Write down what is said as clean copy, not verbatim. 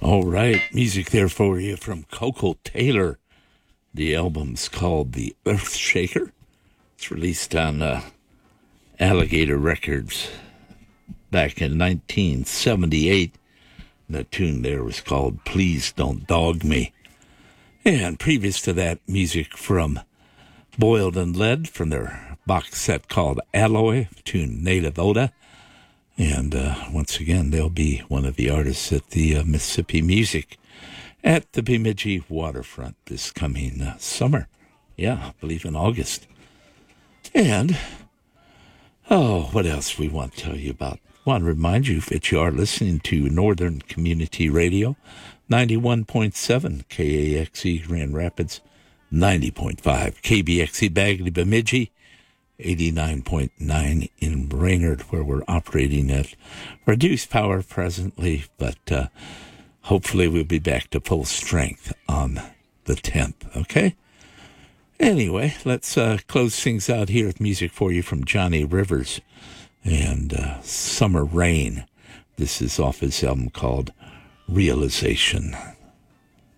All right, music there for you from Coco Taylor. The album's called The Earth Shaker. It's released on Alligator Records back in 1978. The tune there was called Please Don't Dog Me. And previous to that, music from Boiled and Led from their box set called Alloy, tune Native Oda. And once again, they'll be one of the artists at the Mississippi Music at the Bemidji Waterfront this coming summer. Yeah, I believe in August. And, what else we want to tell you about? I want to remind you that you are listening to Northern Community Radio, 91.7 KAXE Grand Rapids, 90.5 KBXE Bagley Bemidji, 89.9 in Brainerd, where we're operating at reduced power presently, but hopefully we'll be back to full strength on the 10th, okay? Anyway, let's close things out here with music for you from Johnny Rivers and Summer Rain. This is off his album called Realization.